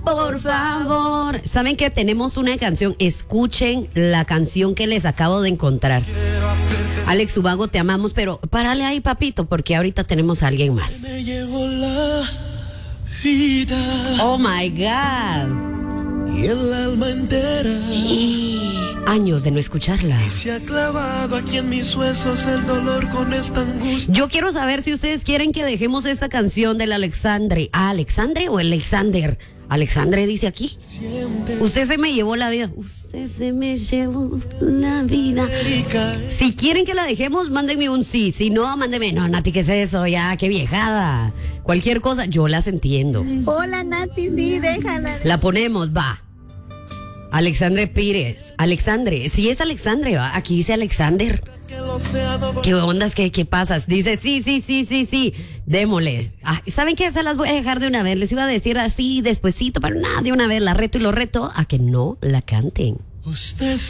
por favor. ¿Saben que tenemos una canción? Escuchen la canción que les acabo de encontrar. Alex Ubago, te amamos, pero párale ahí, papito, porque ahorita tenemos a alguien más. Me llevó la vida. Oh my God. Y el alma entera. Años de no escucharla. Y se ha clavado aquí en mis huesos el dolor con esta angustia. Yo quiero saber si ustedes quieren que dejemos esta canción del Alexandre. ¿Alexandre o Alexander? Alexandre dice aquí. Usted se me llevó la vida. Usted se me llevó la vida. Si quieren que la dejemos, mándenme un sí. Si no, mándenme. No, Nati, ¿qué es eso? Ya, qué viejada. Cualquier cosa, yo las entiendo. Hola, Nati, sí, déjala. La ponemos, va. Alexandre Pires. Alexandre, sí es Alexandre, va. Aquí dice Alexander. ¿Qué ondas? ¿Qué pasas? Dice, sí. Démosle. ¿Saben qué? Se las voy a dejar de una vez. Les iba a decir así despuesito, pero nada, de una vez la reto y lo reto a que no la canten. Usted